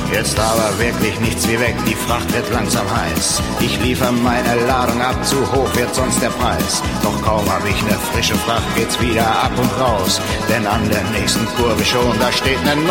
Jetzt aber wirklich nichts wie weg, die Fracht wird langsam heiß. Ich liefere meine Ladung ab, zu hoch wird sonst der Preis. Doch kaum hab ich ne frische Fracht, geht's wieder ab und raus. Denn an der nächsten Kurve schon, da steht ne